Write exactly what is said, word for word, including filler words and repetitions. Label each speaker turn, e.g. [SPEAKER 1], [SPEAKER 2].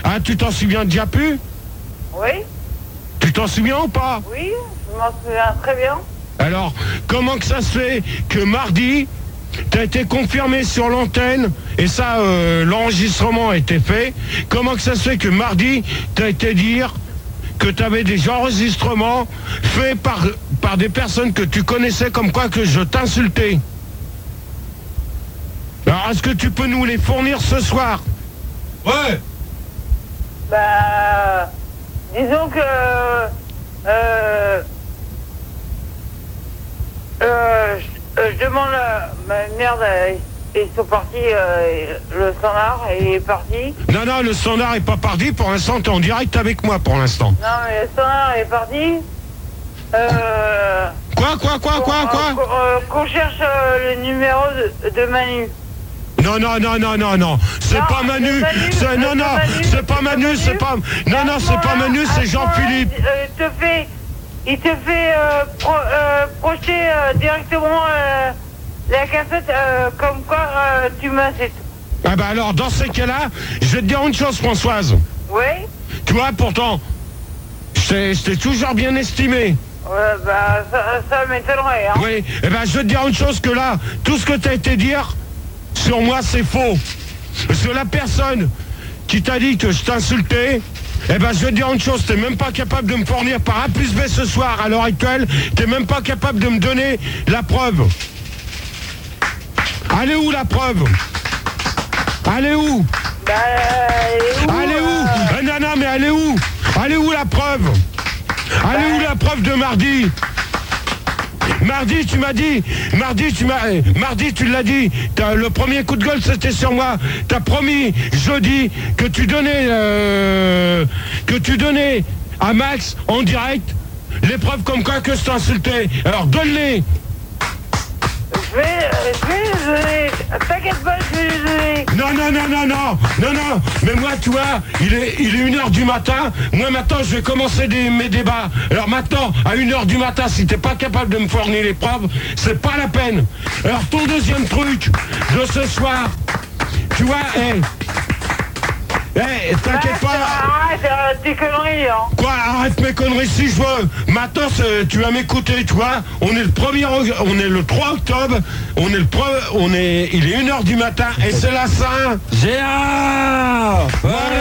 [SPEAKER 1] Ah, tu t'en souviens déjà plus?
[SPEAKER 2] Oui.
[SPEAKER 1] Tu t'en souviens ou pas?
[SPEAKER 2] Oui, je m'en souviens très bien.
[SPEAKER 1] Alors, comment que ça se fait que mardi, t'as été confirmé sur l'antenne, et ça, euh, l'enregistrement a été fait, comment que ça se fait que mardi, t'as été dire que t'avais des enregistrements faits par, par des personnes que tu connaissais, comme quoi que je t'insultais? Alors, est-ce que tu peux nous les fournir ce soir?
[SPEAKER 3] Ouais.
[SPEAKER 2] Bah, disons que euh, euh, je, euh, je demande à ma merde, euh, ils sont partis, euh, le standard est parti.
[SPEAKER 1] Non, non, le standard est pas parti, pour l'instant, t'es en direct avec moi, pour l'instant.
[SPEAKER 2] Non, mais le standard est parti. Euh,
[SPEAKER 1] Quoi, quoi, quoi, quoi, quoi?
[SPEAKER 2] Qu'on euh, qu'on cherche euh, le numéro de, de Manu.
[SPEAKER 1] Non, non, non, non, non, non, c'est
[SPEAKER 2] Non,
[SPEAKER 1] pas Manu,
[SPEAKER 2] le Manu,
[SPEAKER 1] c'est, non,
[SPEAKER 2] le
[SPEAKER 1] non,
[SPEAKER 2] Manu,
[SPEAKER 1] c'est pas
[SPEAKER 2] le
[SPEAKER 1] Manu,
[SPEAKER 2] Manu.
[SPEAKER 1] c'est pas, non, non, c'est pas Manu, c'est Jean-Philippe.
[SPEAKER 2] Euh, il te fait, il te fait euh, pro, euh, projeter euh, directement euh, la cassette euh, comme quoi euh, tu m'insultes.
[SPEAKER 1] Ah bah alors, dans ces cas-là, je vais te dire une chose, Françoise.
[SPEAKER 2] Oui.
[SPEAKER 1] Tu vois, pourtant, je t'ai, je t'ai toujours bien estimé.
[SPEAKER 2] Ouais, bah ça, ça m'étonnerait, hein.
[SPEAKER 1] Oui, eh ben je vais te dire une chose, que là, tout ce que t'as été dire sur moi, c'est faux. Parce que la personne qui t'a dit que je t'insultais, eh ben je vais te dire une chose, t'es même pas capable de me fournir par A plus B ce soir, à l'heure actuelle, t'es même pas capable de me donner la preuve. Elle est où la preuve? Elle est où?
[SPEAKER 2] Bah, elle est où,
[SPEAKER 1] Elle est où
[SPEAKER 2] euh...
[SPEAKER 1] Eh, Non, non, mais elle est où? Elle est où la preuve? Elle est où la preuve de mardi? Mardi, tu m'as dit, mardi, tu m'as, mardi, tu l'as dit, t'as, le premier coup de gueule, c'était sur moi. T'as promis jeudi que tu donnais, euh, que tu donnais à Max en direct les preuves comme quoi que je t'insultais. Alors donne-les.
[SPEAKER 2] Je vais, euh, je vais les donner. T'inquiète pas, je vais les donner.
[SPEAKER 1] Non, non, non, non, non, non, non. Mais moi, tu vois, il est, il est une heure du matin. Moi, maintenant, je vais commencer des, mes débats. Alors maintenant, à une heure du matin, si t'es pas capable de me fournir les preuves, c'est pas la peine. Alors ton deuxième truc de ce soir, tu vois, hé, hé, t'inquiète pas.
[SPEAKER 2] Arrête, arrête tes conneries, hein.
[SPEAKER 1] Quoi, arrête mes conneries si je veux. Maintenant, c'est- tu vas m'écouter, tu vois. On est le premier, on est le trois octobre. On est le pre, on est, il est une heure du matin et c'est la Saint.
[SPEAKER 3] Gérard.
[SPEAKER 1] Voilà.